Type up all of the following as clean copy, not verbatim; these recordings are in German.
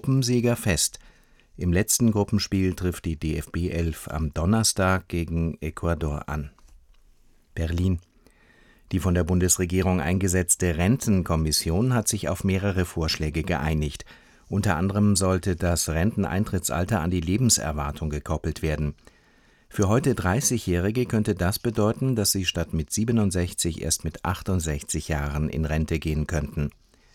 Gruppensieger fest. Im letzten Gruppenspiel trifft die DFB 11 am Donnerstag gegen Ecuador an. Berlin. Die von der Bundesregierung eingesetzte Rentenkommission hat sich auf mehrere Vorschläge geeinigt. Unter anderem sollte das Renteneintrittsalter an die Lebenserwartung gekoppelt werden. Für heute 30-Jährige könnte das bedeuten, dass sie statt mit 67 erst mit 68 Jahren in Rente gehen könnten.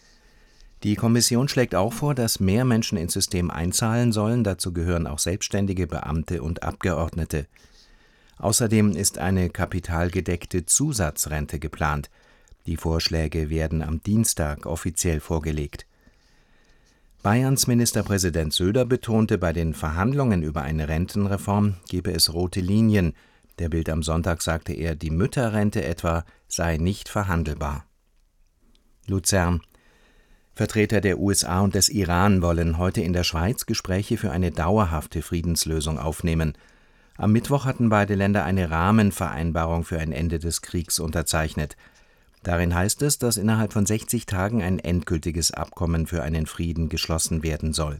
Die Kommission schlägt auch vor, dass mehr Menschen ins System einzahlen sollen, dazu gehören auch Selbstständige, Beamte und Abgeordnete. Außerdem ist eine kapitalgedeckte Zusatzrente geplant. Die Vorschläge werden am Dienstag offiziell vorgelegt. Bayerns Ministerpräsident Söder betonte, bei den Verhandlungen über eine Rentenreform gebe es rote Linien. Der Bild am Sonntag sagte er, die Mütterrente etwa sei nicht verhandelbar. Luzern. Vertreter der USA und des Iran wollen heute in der Schweiz Gespräche für eine dauerhafte Friedenslösung aufnehmen. Am Mittwoch hatten beide Länder eine Rahmenvereinbarung für ein Ende des Kriegs unterzeichnet. Darin heißt es, dass innerhalb von 60 Tagen ein endgültiges Abkommen für einen Frieden geschlossen werden soll.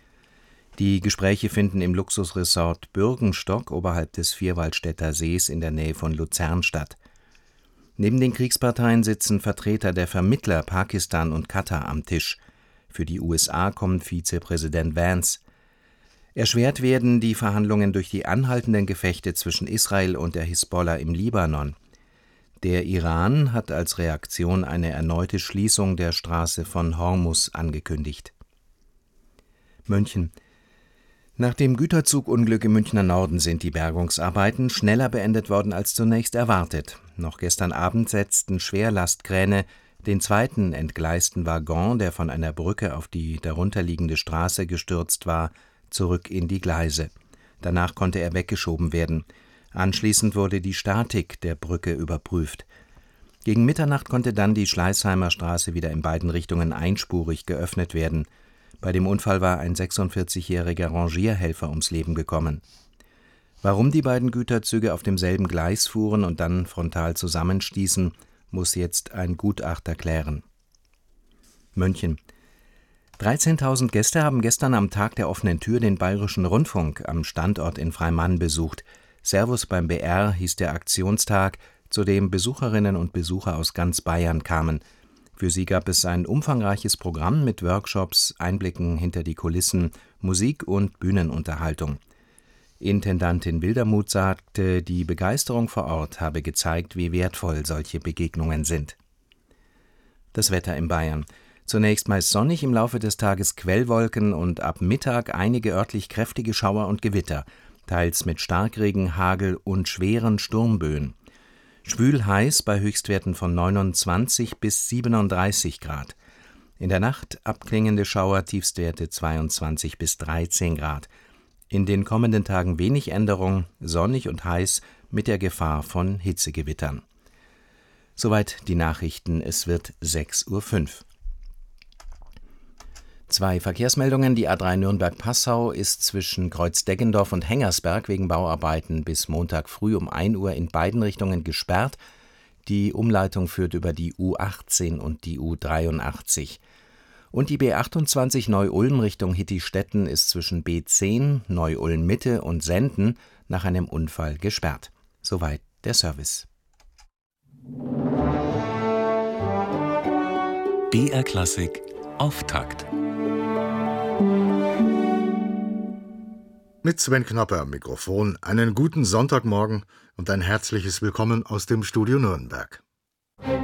Die Gespräche finden im Luxusresort Bürgenstock oberhalb des Vierwaldstätter Sees in der Nähe von Luzern statt. Neben den Kriegsparteien sitzen Vertreter der Vermittler Pakistan und Katar am Tisch. Für die USA kommt Vizepräsident Vance. Erschwert werden die Verhandlungen durch die anhaltenden Gefechte zwischen Israel und der Hisbollah im Libanon. Der Iran hat als Reaktion eine erneute Schließung der Straße von Hormuz angekündigt. München. Nach dem Güterzugunglück im Münchner Norden sind die Bergungsarbeiten schneller beendet worden als zunächst erwartet. Noch gestern Abend setzten Schwerlastkräne den zweiten entgleisten Waggon, der von einer Brücke auf die darunterliegende Straße gestürzt war, zurück in die Gleise. Danach konnte er weggeschoben werden. Anschließend wurde die Statik der Brücke überprüft. Gegen Mitternacht konnte dann die Schleißheimer Straße wieder in beiden Richtungen einspurig geöffnet werden. Bei dem Unfall war ein 46-jähriger Rangierhelfer ums Leben gekommen. Warum die beiden Güterzüge auf demselben Gleis fuhren und dann frontal zusammenstießen, muss jetzt ein Gutachter klären. München. 13.000 Gäste haben gestern am Tag der offenen Tür den Bayerischen Rundfunk am Standort in Freimann besucht. Servus beim BR hieß der Aktionstag, zu dem Besucherinnen und Besucher aus ganz Bayern kamen. Für sie gab es ein umfangreiches Programm mit Workshops, Einblicken hinter die Kulissen, Musik und Bühnenunterhaltung. Intendantin Wildermuth sagte, die Begeisterung vor Ort habe gezeigt, wie wertvoll solche Begegnungen sind. Das Wetter in Bayern. Zunächst meist sonnig, im Laufe des Tages Quellwolken und ab Mittag einige örtlich kräftige Schauer und Gewitter, teils mit Starkregen, Hagel und schweren Sturmböen. Schwül heiß bei Höchstwerten von 29 bis 37 Grad. In der Nacht abklingende Schauer, Tiefstwerte 22 bis 13 Grad. In den kommenden Tagen wenig Änderung, sonnig und heiß mit der Gefahr von Hitzegewittern. Soweit die Nachrichten, es wird 6:05 Uhr. 2 Verkehrsmeldungen. Die A3 Nürnberg-Passau ist zwischen Kreuzdeggendorf und Hengersberg wegen Bauarbeiten bis Montag früh um 1 Uhr in beiden Richtungen gesperrt. Die Umleitung führt über die U18 und die U83. Und die B28 Neu-Ulm Richtung Hittistetten ist zwischen B10, Neu-Ulm-Mitte und Senden nach einem Unfall gesperrt. Soweit der Service. BR Klassik Auftakt. Mit Sven Knopper am Mikrofon einen guten Sonntagmorgen und ein herzliches Willkommen aus dem Studio Nürnberg.